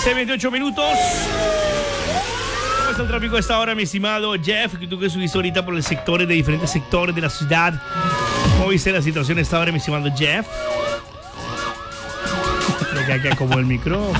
6:28. ¿Cómo está el tráfico a esta hora, mi estimado Jeff? Tú que subiste ahorita por los sectores de diferentes sectores de la ciudad. ¿Cómo viste la situación a esta hora, mi estimado Jeff? Que acomodó el micrófono.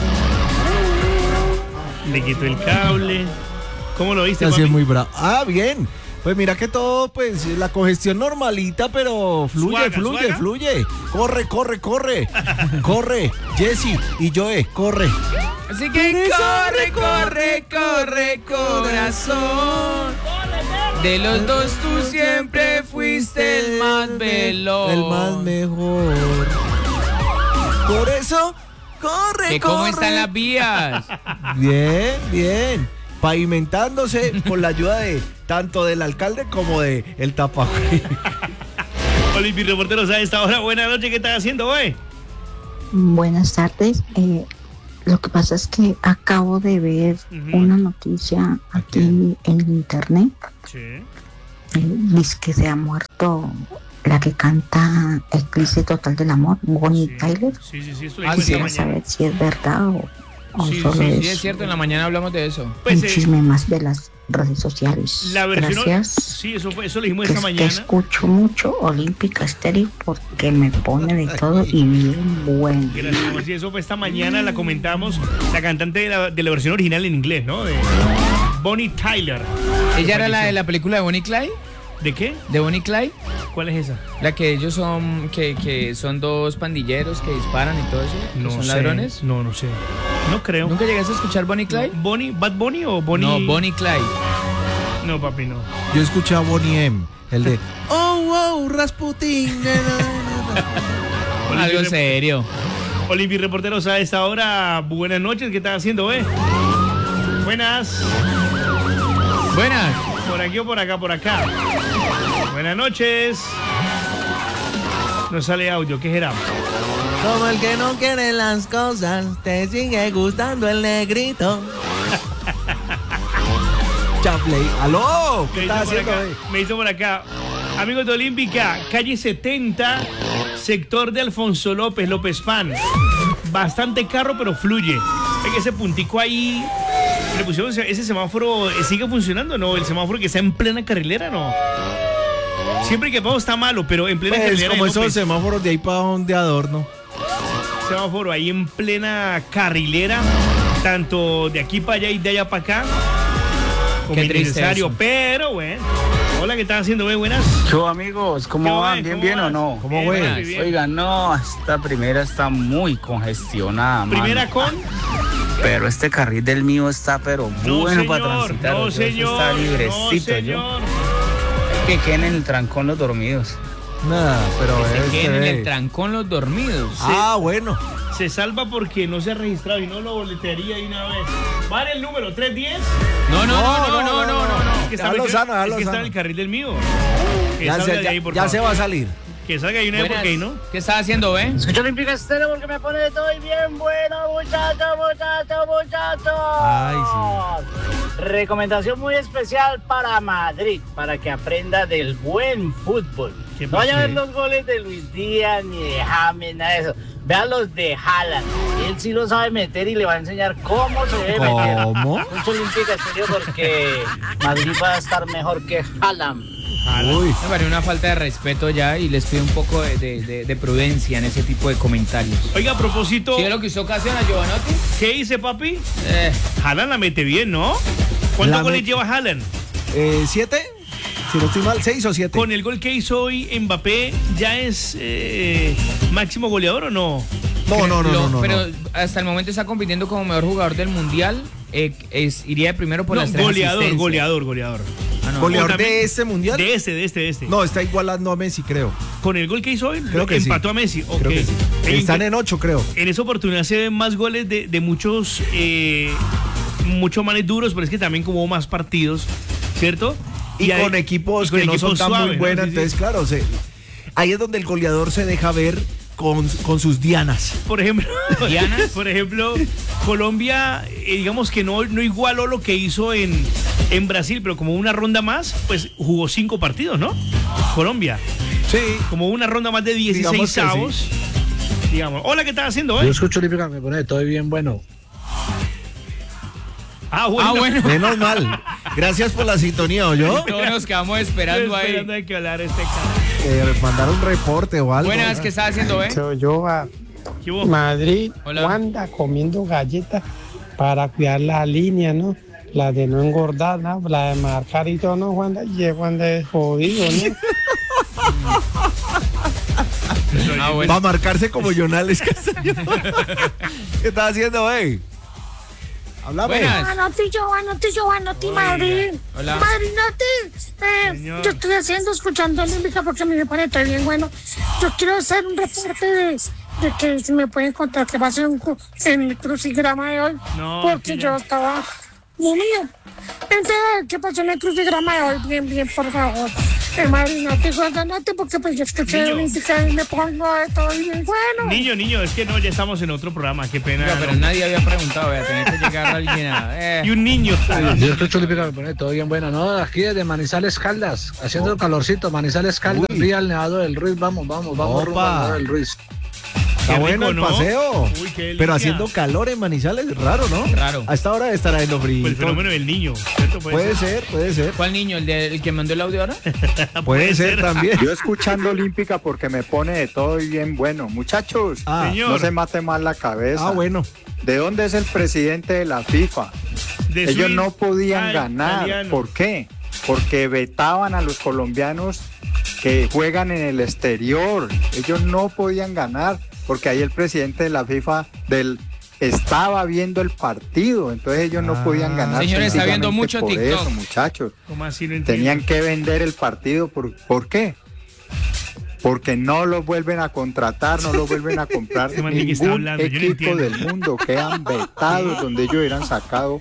Le quitó el cable. ¿Cómo lo viste, Así papi? es muy bravo. Ah, bien. Pues mira que todo, pues la congestión normalita, pero fluye. Corre. Corre. Jessy y Joe, corre. Así que corre, corazón. De los dos tú siempre fuiste el más veloz. El más mejor. Por eso, corre. ¿Cómo están las vías? Bien. Pavimentándose con la ayuda de tanto del alcalde como de el tapabocas. Hola, mi reportero, a esta hora. Buenas noches, ¿qué estás haciendo hoy? Buenas tardes. Lo que pasa es que acabo de ver una noticia aquí en internet. Sí. Dice que se ha muerto la que canta Eclipse Total del Amor, Bonnie Tyler. Sí, esto Ah, le sí. Quisiera saber si es verdad o solo Sí, es es cierto, en la mañana hablamos de eso. Pues, un chisme más de las redes sociales. la versión. Gracias. Sí, eso lo dijimos Que esta es que mañana. escucho mucho Olímpica Estéreo porque me pone de todo y bien bueno. Gracias, sí, eso fue esta mañana, la comentamos. La cantante de la versión original en inglés, ¿no? De Bonnie Tyler. ¿Ella era la de la película de Bonnie y Clyde? ¿De qué? ¿De Bonnie y Clyde? ¿Cuál es esa? La que ellos son, que son dos pandilleros que disparan y todo eso, que No son sé. ladrones. No sé. No creo. ¿Nunca llegaste a escuchar Bonnie y Clyde? ¿Bad Bunny o Bonnie? No, Bonnie y Clyde. No, papi, no. Yo escuché a Bonnie M, el de wow, Rasputin. Algo serio. Olimpia Reporteros a esta hora. Buenas noches, ¿qué estás haciendo, Buenas. Por aquí o por acá. Buenas noches. No sale audio, ¿qué será? Como el que no quiere las cosas, te sigue gustando el negrito. Chapley, aló, ¿qué estás haciendo? Me hizo por acá. Amigos de Olímpica, calle 70, sector de Alfonso López Pan. Bastante carro, pero fluye. Ve que ese puntico ahí, le pusieron ese semáforo, ¿sigue funcionando? No, el semáforo que está en plena carrilera, no. Siempre que pago está malo, pero en plena carrilera. Como no, esos pues, semáforos de ahí para donde adorno. semáforo ahí en plena carrilera, tanto de aquí para allá y de allá para acá. Como innecesario, pero bueno. Hola, ¿qué estás haciendo, Buenas. ¿Qué amigos? ¿Cómo van? ¿Bien o no? ¿Cómo bien, ves? bien. Oiga, no, esta primera está muy congestionada, Primera mano. con... Pero este carril del mío está pero No, bueno señor, para transitar. no, o sea, eso señor, está no, librecito, señor. Que queden en el trancón los dormidos. Nada, pero Se queden en el trancón los dormidos. Ah, bueno. Se salva porque no se ha registrado y no lo boletearía de una vez. Vale el número, 310. No. Que está, Déjalo sano, es déjalo que está sano. en el carril del mío. Que Ya, salga de ahí, por ya favor. se va a salir. Que salga ahí una vez Buenas. porque ahí no. ¿Qué estás haciendo, ve? Escucho Olímpica Estéreo porque me pone de todo y bien bueno, muchachos. Ay, Recomendación muy especial para Madrid, para que aprenda del buen fútbol. ¿Qué No vaya a pasó? ver los goles de Luis Díaz ni de James, nada de eso. Vean los de Haaland. Él sí lo sabe meter y le va a enseñar cómo se debe meter. ¿Cómo? Escucho Olímpica Estéreo porque Madrid va a estar mejor que Haaland. Uy. Me parece una falta de respeto ya y les pido un poco de prudencia en ese tipo de comentarios. Oiga, a propósito, ¿Sí es lo que usted ocasiona, Giovanotti? ¿qué dice, papi? Eh, Haaland la mete bien, ¿no? ¿Cuántos La goles mete- lleva Haaland? 7, si no estoy mal, 6 o 7. Con el gol que hizo hoy Mbappé, ¿ya es máximo goleador o no? No. Pero hasta el momento está compitiendo como mejor jugador del mundial. Iría de primero por las tres asistencias. Goleador. Ah, no. ¿Goleador O también- de este mundial? De este. No, está igualando a Messi, creo. Con el gol que hizo hoy, Creo que empató sí. a Messi. Ok. Creo que sí. Están en 8, creo. En esa oportunidad se ven más goles de muchos manes duros, pero es que también como hubo más partidos, ¿cierto? Y con equipos que no son tan suaves, muy ¿no? buenos, Sí, sí. entonces, claro, ahí es donde el goleador se deja ver con sus dianas. Por ejemplo, ¿Dianas? por ejemplo, Colombia, digamos que no igualó lo que hizo en Brasil, pero como una ronda más, pues jugó 5 partidos, ¿no? Colombia, Sí. como una ronda más de 16 Digamos que avos. Digamos. Hola, ¿qué estás haciendo, Yo escucho Olímpica, me pone de todo y bien bueno. Ah, bueno. Menos mal. Gracias por la sintonía, ¿oyó? Todos nos quedamos esperando ahí. Esperando a que hablar este cara. Mandar un reporte o algo. Buenas, ¿qué estás haciendo, Yo a ¿Qué hubo? Madrid, Hola. anda comiendo galletas para cuidar la línea, ¿no? La de no engordar, ¿no? La de marcar y todo, ¿no, Wanda? Y Wanda es jodido, ¿no? Bueno. Va a marcarse como Jonales Castaño. ¿Qué estás haciendo, güey? Háblame. Buenas. Buenos Madrid. Hola. Madrid, Señor. yo estoy escuchando Olímpica porque a mí me parece bien bueno. Yo quiero hacer un reporte de que si me pueden contar que va a ser en el crucigrama de hoy. No, porque que yo ya. estaba muy mío. Entonces, ¿qué pasó en el crucigrama de hoy? Bien, por favor. Madrid, no te porque pues yo escuché Niño. Olímpica y me pongo de todo bien bueno. Niño, es que no, ya estamos en otro programa, qué pena. Oiga, pero no. nadie había preguntado, voy a tener que llegar a alguien Y un niño. Yo escucho Olímpica, me pone todo bien bueno. No, aquí desde Manizales Caldas, haciendo el calorcito, Manizales Caldas, Uy. Ría al Nevado del Ruiz, vamos rumbo al Nevado del Ruiz. Está Qué bueno rico, el ¿no? paseo. Uy, qué delicia. Pero haciendo calor en Manizales, raro, ¿no? Raro. A esta hora estará en los Pues el fríos. fenómeno del niño, ¿cierto? Puede ser. ¿Cuál niño? ¿El que mandó el audio ahora? Puede ser también. Yo escuchando Olímpica porque me pone de todo y bien bueno. Muchachos, Ah, Señor. no se mate mal la cabeza. bueno. ¿De dónde es el presidente de la FIFA? De Ellos Suiza. no podían ganar. Italiano. ¿Por qué? Porque vetaban a los colombianos que juegan en el exterior. Ellos no podían ganar porque ahí el presidente de la FIFA estaba viendo el partido, entonces ellos no podían ganar. Señor, está viendo sencillamente mucho por TikTok. eso, muchachos. ¿Cómo así? No entiendo. Tenían que vender el partido. ¿Por qué? Porque no los vuelven a contratar, no los vuelven a comprar. Ese man de que está Ningún hablando, yo no equipo entiendo. del mundo quedan vetados donde ellos hubieran sacado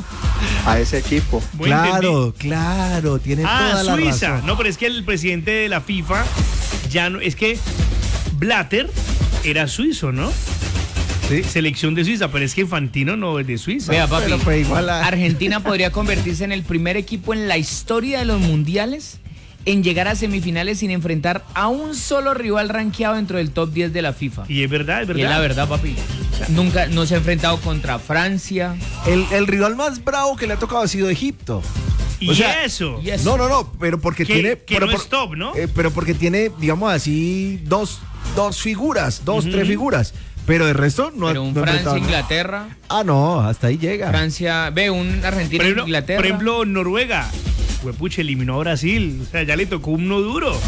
a ese equipo. Buen entendido. Claro, tiene toda la Suiza. razón. No, pero es que el presidente de la FIFA ya no, es que Blatter era suizo, ¿no? Sí. Selección de Suiza, pero es que Infantino no es de Suiza. Vea, papi, Pero pues igual Argentina podría convertirse en el primer equipo en la historia de los mundiales en llegar a semifinales sin enfrentar a un solo rival rankeado dentro del top 10 de la FIFA. Y es verdad, es Y verdad. es la verdad, papi. Nunca no se ha enfrentado contra Francia. El rival más bravo que le ha tocado ha sido Egipto. Y o sea, eso. y eso. No, pero porque Que- tiene... que pero no es top, ¿no? Pero porque tiene, digamos así, dos figuras, tres figuras. Pero de resto no Pero un no ha enfrentado nada. Francia-Inglaterra. Ah, no, hasta ahí llega. Francia, ve, un Por Argentina-Inglaterra. ejemplo, Noruega. Huepuche, eliminó a Brasil. O sea, ya le tocó uno duro.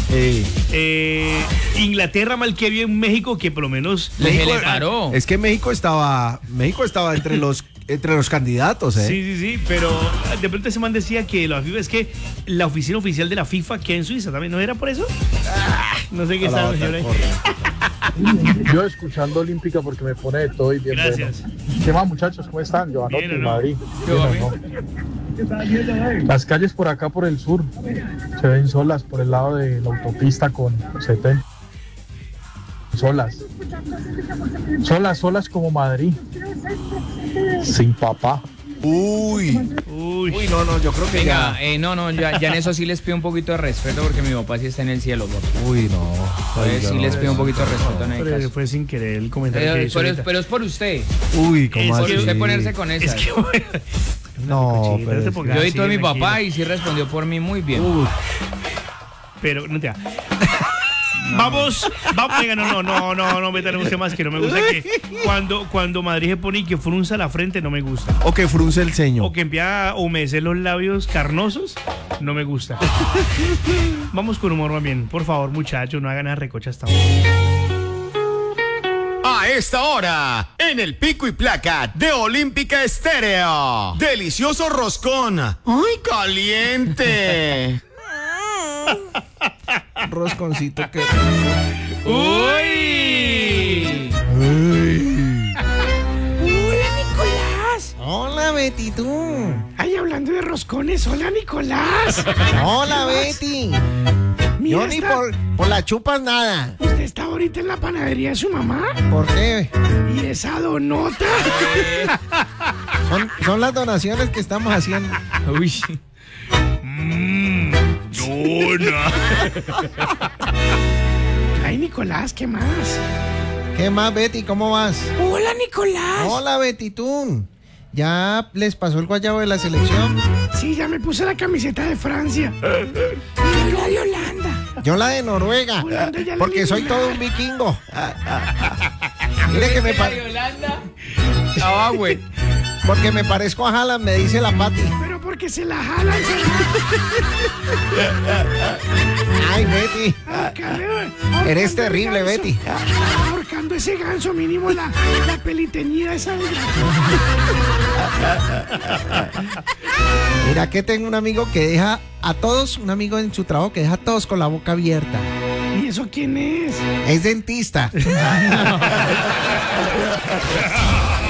Inglaterra, mal que bien, México, que por lo menos. Le México- paró. Es que México estaba entre los candidatos, ¿eh? Sí, pero de pronto ese man decía que la FIFA es que la oficina oficial de la FIFA queda en Suiza también, ¿no era por eso? No sé qué A la estaba otra, señor ahí. Yo escuchando Olímpica porque me pone de todo y bien Gracias. bueno. ¿Qué más, muchachos? ¿Cómo están? Yo Bien, anoto en ¿no? Madrid. ¿Qué Bien, va, ¿o no? Las calles por acá, por el sur, se ven solas por el lado de la autopista con 70. Solas como Madrid. Sin papá. Uy, no, yo creo que Venga, ya. no, ya en eso sí les pido un poquito de respeto porque mi papá sí está en el cielo, papá. Uy, no. Entonces sí les pido un poquito de respeto, no hay Pero caso. fue sin querer el comentario que hizo ahorita. Pero es por usted. Uy, Es ¿cómo Por así? usted ponerse con Es esa. que bueno. No, Cochino, pero no te es pongas Yo así, edito a mi tranquilo. papá y sí respondió por mí muy bien. Pero no te da. Vamos, venga, no metan temas que no me gusta que cuando Madrid se pone y que frunza la frente no me gusta. O que frunce el ceño. O que empieza a humedecer los labios carnosos, no me gusta. Vamos con humor más bien. Por favor, muchachos, no hagan esa recocha hasta ahora. A esta hora, en el Pico y Placa de Olímpica Estéreo. Delicioso roscón. ¡Ay, caliente! Rosconcito que. ¡Uy! Hola, Nicolás. Hola, Betty, tú. Ay, hablando de roscones, hola, Nicolás. Hola, Betty. Mira, Yo ni por la chupas nada. ¿Usted está ahorita en la panadería de su mamá? ¿Por qué? ¿Y esa donota? Son las donaciones que estamos haciendo. Uy. Dona. Ay, Nicolás, ¿qué más? ¿Qué más, Betty? ¿Cómo vas? Hola, Nicolás. Hola, Betty, tú. ¿Ya les pasó el guayabo de la selección? Sí, ya me puse la camiseta de Francia. Y la de Holanda. Yo la de Noruega, porque soy todo un vikingo. Mire que me porque me parezco a Haaland, me dice la Pati. Pero porque se la jalan. Ay, Betty. Eres terrible, Betty. Ahorcando ese ganso mínimo la peliteñida esa. Mira que tengo un amigo que deja a todos, un amigo en su trabajo que deja a todos con la boca abierta. ¿Y eso quién es? Es dentista.